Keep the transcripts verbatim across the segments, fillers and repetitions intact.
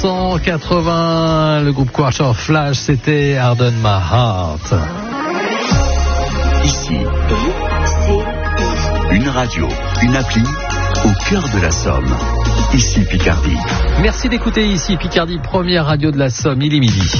cent quatre-vingts, le groupe Quarter Flash, c'était Harden My Heart. Ici, une radio, une appli au cœur de la Somme. Ici Picardie. Merci d'écouter Ici Picardie, première radio de la Somme, il est midi.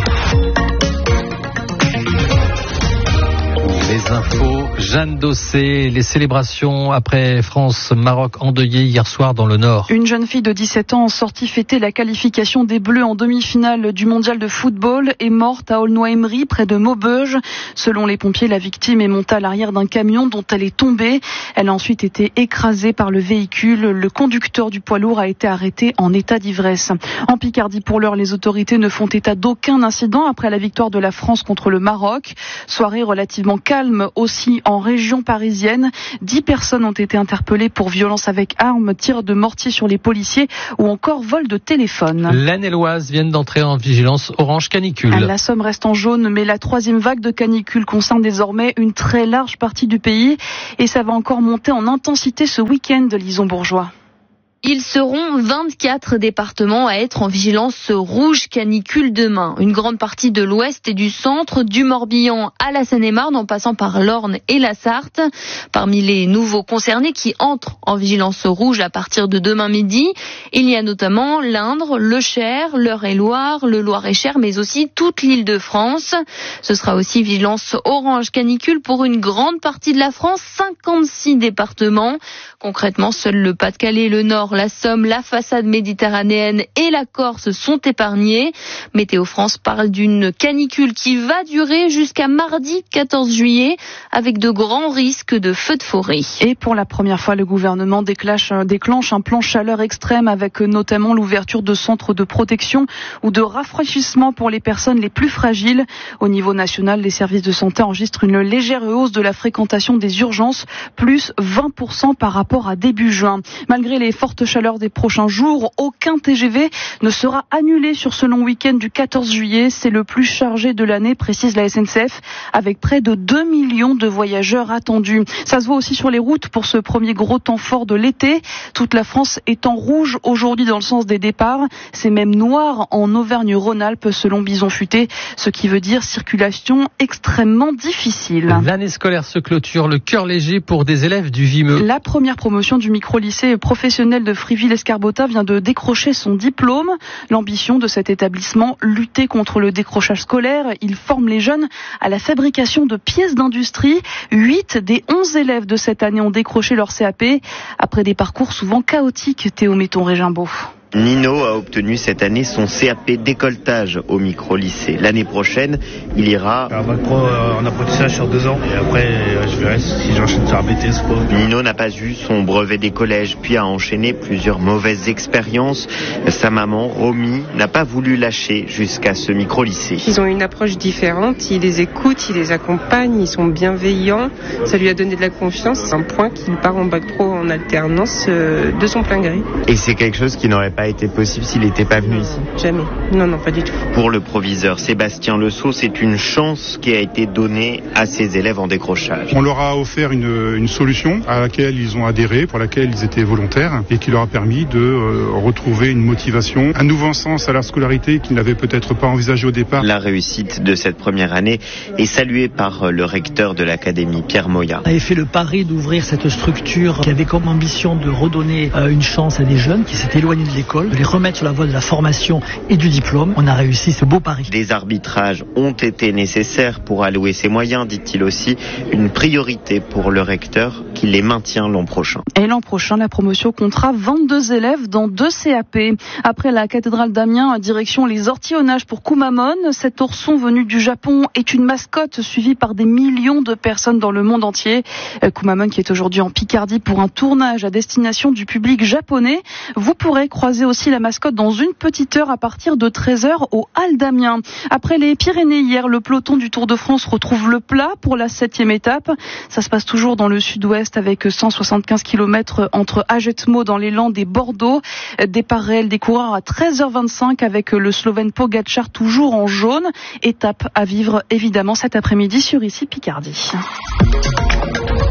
Les infos, Jeanne Dossé, les célébrations après France-Maroc endeuillées hier soir dans le Nord. Une jeune fille de dix-sept ans sortie fêter la qualification des Bleus en demi-finale du mondial de football est morte à Aulnoy-Emery près de Maubeuge. Selon les pompiers, la victime est montée à l'arrière d'un camion dont elle est tombée. Elle a ensuite été écrasée par le véhicule. Le conducteur du poids lourd a été arrêté en état d'ivresse. En Picardie, pour l'heure, les autorités ne font état d'aucun incident après la victoire de la France contre le Maroc. Soirée relativement calme aussi en région parisienne. Dix personnes ont été interpellées pour violence avec armes, tir de mortier sur les policiers ou encore vol de téléphone. L'Aisne et l'Oise viennent d'entrer en vigilance orange canicule. La Somme reste en jaune, mais la troisième vague de canicule concerne désormais une très large partie du pays et ça va encore monter en intensité ce week-end, Lison Bourgeois. Ils seront vingt-quatre départements à être en vigilance rouge canicule demain. Une grande partie de l'ouest et du centre, du Morbihan à la Seine-et-Marne, en passant par l'Orne et la Sarthe. Parmi les nouveaux concernés qui entrent en vigilance rouge à partir de demain midi, il y a notamment l'Indre, le Cher, l'Eure-et-Loir, le Loir-et-Cher, mais aussi toute l'Île-de-France. Ce sera aussi vigilance orange canicule pour une grande partie de la France, cinquante-six départements. Concrètement, seuls le Pas-de-Calais, le Nord, la Somme, la façade méditerranéenne et la Corse sont épargnés. Météo France parle d'une canicule qui va durer jusqu'à mardi quatorze juillet avec de grands risques de feux de forêt. Et pour la première fois, le gouvernement déclenche, déclenche un plan chaleur extrême avec notamment l'ouverture de centres de protection ou de rafraîchissement pour les personnes les plus fragiles. Au niveau national, les services de santé enregistrent une légère hausse de la fréquentation des urgences, plus vingt pour cent par rapport à début juin. Malgré les fortes chaleur des prochains jours, aucun T G V ne sera annulé sur ce long week-end du quatorze juillet. C'est le plus chargé de l'année, précise la S N C F, avec près de deux millions de voyageurs attendus. Ça se voit aussi sur les routes pour ce premier gros temps fort de l'été. Toute la France est en rouge aujourd'hui dans le sens des départs. C'est même noir en Auvergne-Rhône-Alpes selon Bison Futé, ce qui veut dire circulation extrêmement difficile. L'année scolaire se clôture, le cœur léger pour des élèves du Vimeux. La première promotion du micro-lycée professionnel de Friville-Escarbotta vient de décrocher son diplôme. L'ambition de cet établissement, lutter contre le décrochage scolaire. Il forme les jeunes à la fabrication de pièces d'industrie. Huit des onze élèves de cette année ont décroché leur C A P après des parcours souvent chaotiques. Théo Metton-Régimbaud. Nino a obtenu cette année son C A P décolletage au micro-lycée. L'année prochaine, il ira un bac pro en apprentissage sur deux ans et après je verrai si j'enchaîne sur un B T S quoi. Nino n'a pas eu son brevet des collèges puis a enchaîné plusieurs mauvaises expériences. Sa maman, Romy, n'a pas voulu lâcher jusqu'à ce micro-lycée. Ils ont une approche différente, ils les écoutent, ils les accompagnent, ils sont bienveillants. Ça lui a donné de la confiance. C'est un point qu'il part en bac pro en alternance de son plein gré. Et c'est quelque chose qui n'aurait pas été possible s'il n'était pas venu ici? Jamais. Non, non, pas du tout. Pour le proviseur Sébastien Lesseau, c'est une chance qui a été donnée à ses élèves en décrochage. On leur a offert une, une solution à laquelle ils ont adhéré, pour laquelle ils étaient volontaires et qui leur a permis de euh, retrouver une motivation, un nouveau sens à la scolarité qu'ils n'avaient peut-être pas envisagé au départ. La réussite de cette première année est saluée par le recteur de l'académie, Pierre Moya. On avait fait le pari d'ouvrir cette structure qui avait comme ambition de redonner euh, une chance à des jeunes qui s'étaient éloignés de l'école, de les remettre sur la voie de la formation et du diplôme. On a réussi ce beau pari. Des arbitrages ont été nécessaires pour allouer ces moyens, dit-il aussi, une priorité pour le recteur qui les maintient l'an prochain. Et l'an prochain, la promotion comptera vingt-deux élèves dans deux C A P. Après la cathédrale d'Amiens, direction les ortillonnages pour Kumamon. Cet ourson venu du Japon est une mascotte suivie par des millions de personnes dans le monde entier. Kumamon qui est aujourd'hui en Picardie pour un tournage à destination du public japonais. Vous pourrez croiser aussi la mascotte dans une petite heure à partir de treize heures au Hall d'Amiens. Après les Pyrénées hier, le peloton du Tour de France retrouve le plat pour la septième étape. Ça se passe toujours dans le sud-ouest avec cent soixante-quinze kilomètres entre Agetmo dans les Landes et Bordeaux. Départ réel des coureurs à treize heures vingt-cinq avec le Slovène Pogačar toujours en jaune. Étape à vivre évidemment cet après-midi sur Ici Picardie.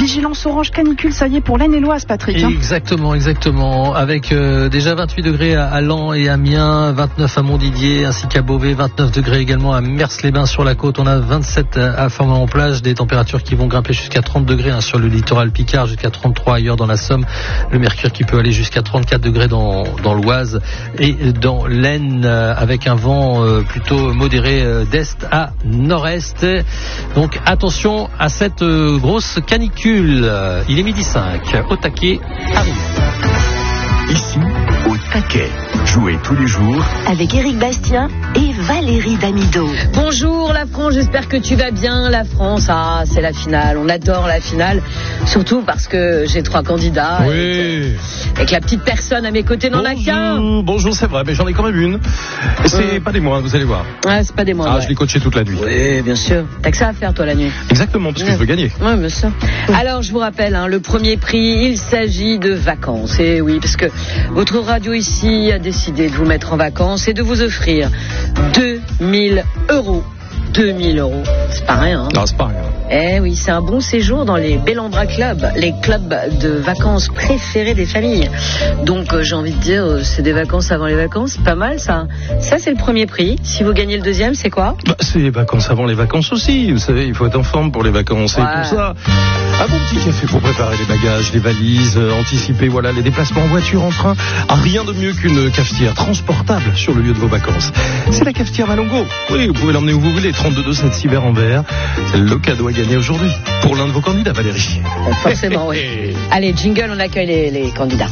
Vigilance orange canicule, ça y est, pour l'Aisne et l'Oise, Patrick. Hein. Exactement, exactement. Avec euh, déjà vingt-huit degrés à, à Laon et Amiens, vingt-neuf à Montdidier, ainsi qu'à Beauvais, vingt-neuf degrés également à Mers-les-Bains sur la côte. On a vingt-sept à Fort-en-Plage, des températures qui vont grimper jusqu'à trente degrés hein, sur le littoral Picard, jusqu'à trente-trois ailleurs dans la Somme. Le mercure qui peut aller jusqu'à trente-quatre degrés dans, dans l'Oise et dans l'Aisne, euh, avec un vent euh, plutôt modéré euh, d'est à nord-est. Donc attention à cette euh, grosse canicule. Il est midi cinq. Au taquet arrive. Ici, au taquet. Jouez tous les jours avec Éric Bastien et Valérie Damido. Bonjour la France, j'espère que tu vas bien. La France, ah, c'est la finale. On adore la finale, surtout parce que j'ai trois candidats. Oui. Et que, et que la petite personne à mes côtés n'en a qu'un. Bonjour, c'est vrai, mais j'en ai quand même une. Et c'est mmh. pas des moindres, vous allez voir. Ouais, c'est pas des moindres. Ah, ouais. Je l'ai coaché toute la nuit. Oui, bien sûr. T'as que ça à faire, toi, la nuit. Exactement, parce que ouais. je veux gagner. Oui, bien sûr. Alors, je vous rappelle, hein, le premier prix, il s'agit de vacances. Et oui, parce que votre radio ici a décidé de vous mettre en vacances et de vous offrir deux mille euros. deux mille euros, c'est pas rien. Hein. Non, c'est pas rien. Eh oui, c'est un bon séjour dans les Bellambra Club, les clubs de vacances préférés des familles. Donc euh, j'ai envie de dire, euh, c'est des vacances avant les vacances, pas mal ça. Ça c'est le premier prix. Si vous gagnez le deuxième, c'est quoi? Bah, c'est les vacances avant les vacances aussi. Vous savez, il faut être en forme pour les vacances ouais. et tout ça. Un bon petit café pour préparer les bagages, les valises, euh, anticiper voilà les déplacements en voiture, en train. Ah, rien de mieux qu'une cafetière transportable sur le lieu de vos vacances. C'est la cafetière Malongo. Oui, vous pouvez l'emmener où vous voulez. trente-deux deux sept six verres en verre. C'est le cadeau à gagner aujourd'hui pour l'un de vos candidats, Valérie. Forcément, oui. Allez, jingle, on accueille les, les candidats.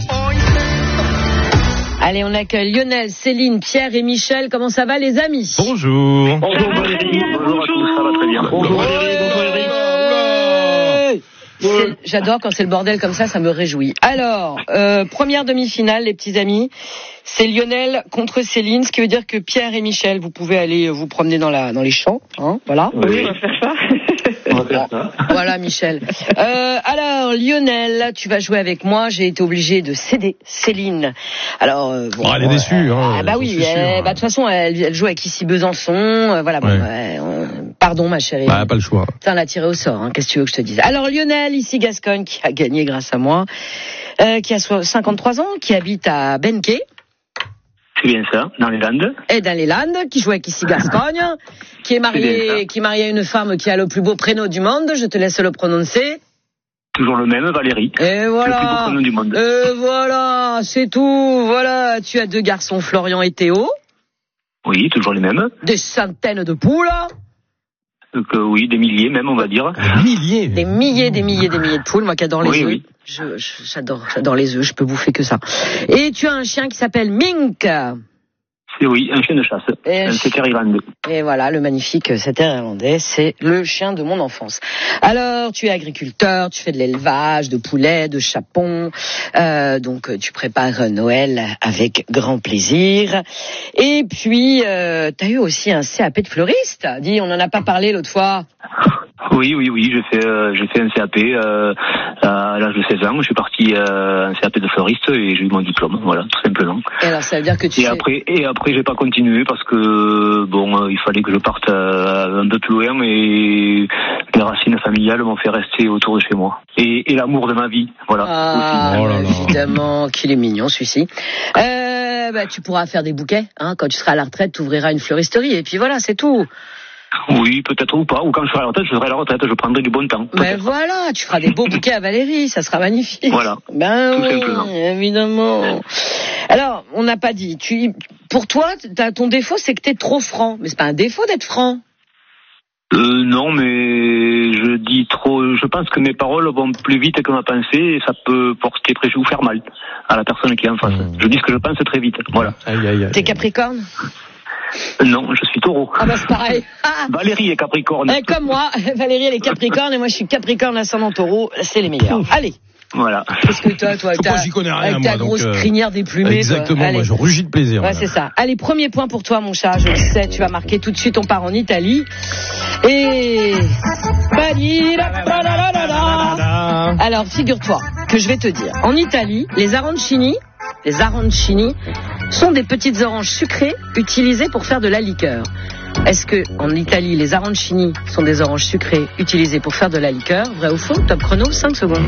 Allez, on accueille Lionel, Céline, Pierre et Michel. Comment ça va, les amis? Bonjour. Bonjour Valérie. Bonjour à tous, ça va très bien. Bonjour Valérie, bonjour Eric. C'est, j'adore quand c'est le bordel comme ça, ça me réjouit. Alors, euh, première demi-finale, les petits amis, c'est Lionel contre Céline, ce qui veut dire que Pierre et Michel, vous pouvez aller vous promener dans la dans les champs, hein, voilà. Oui, on va faire ça. On va faire ça. Voilà, Michel. Euh, alors, Lionel, tu vas jouer avec moi. J'ai été obligé de céder Céline. Alors, euh, bon, oh, elle est déçue. Euh, hein, ah bah oui, elle, bah de toute façon, elle, elle joue avec Issy Besançon. Euh, voilà. Bon, ouais. Ouais, on, pardon, ma chérie. Bah, pas le choix. Putain, l'a tiré au sort. Hein, qu'est-ce que tu veux que je te dise? Alors, Lionel, ici Gascogne, qui a gagné grâce à moi, euh, qui a cinquante-trois ans, qui habite à Benquet. C'est bien ça, dans les Landes. Et dans les Landes, qui joue avec ici Gascogne, qui est marié, qui est marié à une femme qui a le plus beau prénom du monde. Je te laisse le prononcer. Toujours le même, Valérie. Et voilà. Le plus beau prénom du monde. Et voilà, c'est tout. Voilà, tu as deux garçons, Florian et Théo. Oui, toujours les mêmes. Des centaines de poules. Donc, euh, oui, des milliers même, on va dire. Des milliers. Des milliers, des milliers, des milliers de poules. Moi qui adore les oui, œufs. Oui. Je, je, j'adore, j'adore les œufs. Je peux bouffer que ça. Et tu as un chien qui s'appelle Mink. C'est oui, un chien de chasse. Et un setter irlandais. Et voilà, le magnifique setter irlandais, c'est le chien de mon enfance. Alors, tu es agriculteur, tu fais de l'élevage, de poulets, de chapons. Euh, donc, tu prépares Noël avec grand plaisir. Et puis, euh, tu as eu aussi un C A P de fleuriste. Dis, on n'en a pas parlé l'autre fois. Oui, oui, oui, j'ai fait, euh, j'ai fait un C A P euh, à l'âge de seize ans. Je suis parti euh, un C A P de fleuriste et j'ai eu mon diplôme, voilà, tout simplement. Et alors, ça veut dire que tu et sais... après, et après, j'ai pas continué parce que bon, euh, il fallait que je parte euh, un peu plus loin et les racines familiales m'ont fait rester autour de chez moi. Et, et l'amour de ma vie, voilà. Ah, oh là là. Évidemment, qu'il est mignon celui-ci. Euh, bah, tu pourras faire des bouquets, hein. Quand tu seras à la retraite, tu ouvriras une fleuristerie et puis voilà, c'est tout. Oui, peut-être ou pas. Ou quand je serai à la retraite, je serai à la retraite, je prendrai du bon temps. Mais voilà, tu feras des beaux bouquets à Valérie, ça sera magnifique. Voilà. Ben tout oui, simplement. Évidemment. Alors, on n'a pas dit. Tu, pour toi, t'as, ton défaut, c'est que t'es trop franc. Mais c'est pas un défaut d'être franc. Euh, non, mais je dis trop. Je pense que mes paroles vont plus vite que ma pensée et ça peut porter préjudice ou faire mal à la personne qui est en face. Mmh. Je dis ce que je pense très vite. Voilà. Aïe, aïe, aïe. T'es Capricorne? Non, je suis Taureau. Ah bah c'est pareil. Ah. Valérie est Capricorne. Et comme moi, Valérie elle est Capricorne et moi je suis Capricorne ascendant Taureau, c'est les meilleurs. Allez. Voilà. Parce que toi, toi, moi, j'y connais rien, avec ta moi, grosse donc, euh... crinière déplumée. Exactement, toi. moi je rugis de plaisir. Ouais, c'est ça. Allez, premier point pour toi, mon chat. Je le sais, tu vas marquer tout de suite. On part en Italie. Et alors, figure-toi que je vais te dire. En Italie, les arancini, les arancini sont des petites oranges sucrées utilisées pour faire de la liqueur. Est-ce que en Italie, les arancini sont des oranges sucrées utilisées pour faire de la liqueur? Vrai ou faux? Top chrono, cinq secondes.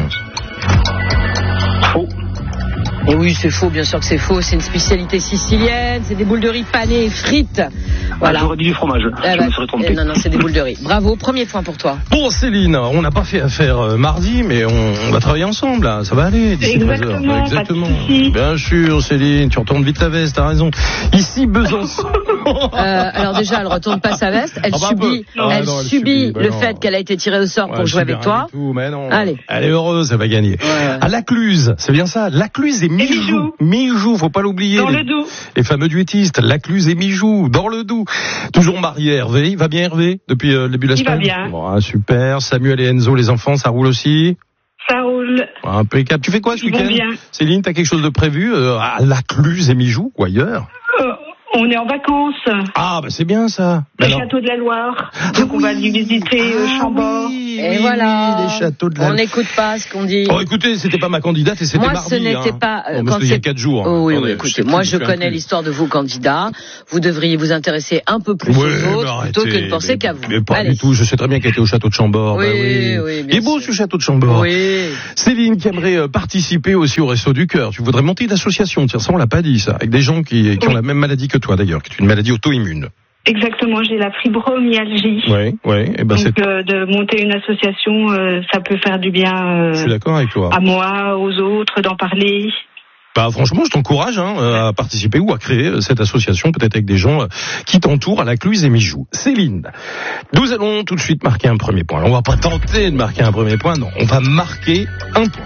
Faux. Et oui, c'est faux, bien sûr que c'est faux. C'est une spécialité sicilienne, c'est des boules de riz panées et frites. Voilà. Ah, j'aurais dit du fromage, Ah je bah, me serais trompé. Non, non, c'est des boules de riz. Bravo, premier point pour toi. Bon, Céline, on n'a pas fait affaire euh, mardi, mais on, on va travailler ensemble, là. Ça va aller, d'ici trois heures. Exactement, Exactement. pas de souci. Bien sûr, Céline, tu retournes vite ta veste, t'as raison. Ici, Besançon. Euh, alors déjà, elle retourne pas sa veste, elle Ah bah, subit, un peu. elle Ah non, elle subit subit, bah le non. fait qu'elle a été tirée au sort Ouais, pour jouer super, avec toi. rien du tout, mais non. Allez. Elle est heureuse, elle va gagner. Ouais. À Lacluse, c'est bien ça, Lacluse et Mijou. Mijou, faut pas l'oublier. Dans les, le Doubs. les fameux duettistes, Lacluse et Mijou, dans le Doubs. Toujours marié Hervé, il va bien Hervé depuis euh, le début de la Il va semaine. bien. Bon, ah, super. Samuel et Enzo, les enfants, ça roule aussi. Ça roule. Impeccable. Tu fais quoi ce Ils vont week-end, bien. Céline? T'as quelque chose de prévu euh, à Lacluse et Mijou ou ailleurs? Euh, on est en vacances. Ah, bah c'est bien ça. Le Alors- château de la Loire. Donc on va lui visiter euh, Chambord. Oui, Et oui, voilà. oui, les châteaux de la... On n'écoute pas ce qu'on dit. Oh, écoutez, c'était pas ma candidate et c'était Moi, mardi. ce n'était hein. pas, euh, Non, mais quand c'était il y a c'est- quatre jours. Oh, oui, Attendez, oui, écoutez, sais moi plus, je me souviens connais plus. l'histoire de vos candidats. Vous devriez vous intéresser un peu plus Ouais, aux mais autres arrêtez, plutôt que de penser mais- qu'à vous. Mais pas Allez. du tout, je sais très bien qu'elle était au château de Chambord. Oui, bah oui. oui, bien Il est beau sûr. ce château de Chambord. Oui. Céline qui aimerait euh, participer aussi au Resto du Cœur. Tu voudrais monter une association, tiens, ça on l'a pas dit ça, avec des gens qui, qui ont Oui. la même maladie que toi d'ailleurs, qui est une maladie auto-immune. Exactement, j'ai la fibromyalgie. Oui, oui, et ben c'est... Donc euh, de monter une association, euh, ça peut faire du bien Je suis euh, d'accord avec toi. à moi, aux autres, d'en parler. Bah franchement, je t'encourage hein, euh, à participer ou à créer euh, cette association, peut-être avec des gens euh, qui t'entourent à Lacluse et Mijou. Céline, nous allons tout de suite marquer un premier point. Alors, on va pas tenter de marquer un premier point, non. On va marquer un point.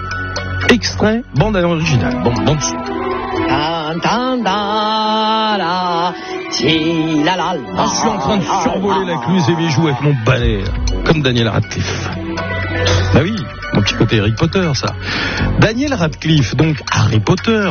Extrait, bande originale. Bon, bande son. Tan, tan, da, la, ti, la, la, la. Ah, je suis en train de survoler Lacluse et Mijou avec mon balai, comme Daniel Radcliffe. Bah oui, mon petit côté Harry Potter, ça. Daniel Radcliffe, donc Harry Potter.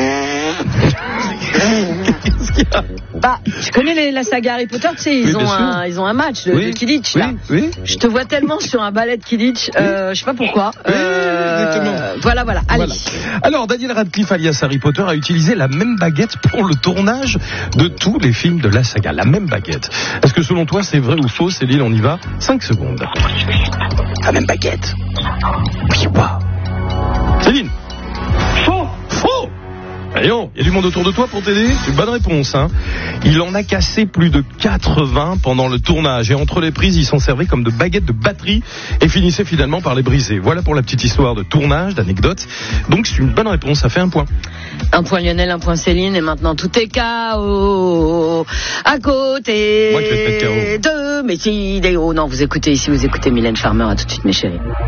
Qu'est-ce qu'il y a? Bah, tu connais les- la saga Harry Potter, tu sais, ils, Oui, ont bien sûr. un, ils ont un match de, Oui, de Quidditch, oui, là. oui. Je te vois tellement sur un ballet de Quidditch, euh, je sais pas pourquoi. Oui, Euh, exactement. Voilà, voilà, allez. Voilà. Alors, Daniel Radcliffe, alias Harry Potter, a utilisé la même baguette pour le tournage de tous les films de la saga. La même baguette. Est-ce que selon toi, c'est vrai ou faux, Céline? On y va. cinq secondes. La même baguette. Oui ou pas? Céline? Faux. Faux! Voyons, il y a du monde autour de toi pour t'aider? C'est une bonne réponse, hein. Il en a cassé plus de quatre-vingts pendant le tournage. Et entre les prises, il s'en servait comme de baguettes de batterie et finissait finalement par les briser. Voilà pour la petite histoire de tournage, d'anecdote. Donc c'est une bonne réponse, ça fait un point. Un point Lionel, un point Céline, et maintenant tout est K O à côté Moi qui vais te mettre K O. de mes idéaux. Non, vous écoutez ici, vous écoutez Mylène Farmer, à tout de suite mes chéris.